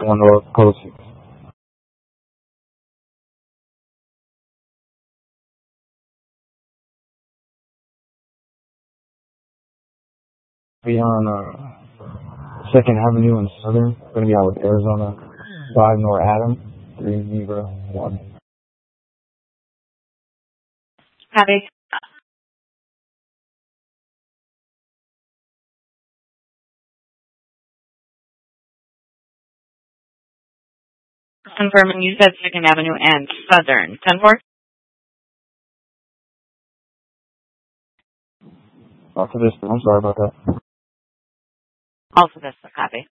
1 North Post. Be on 2nd Avenue and Southern. Going to be out with Arizona 5 North Adam 301. Copy. Confirming you said 2nd Avenue and Southern. 10-4? Alta Vista. I'm sorry about that. Alta Vista. Copy.